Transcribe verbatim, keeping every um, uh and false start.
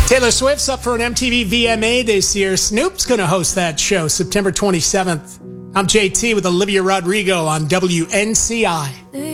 Taylor Swift's up for an M T V V M A this year. Snoop's going to host that show September twenty-seventh. I'm J T with Olivia Rodrigo on W N C I.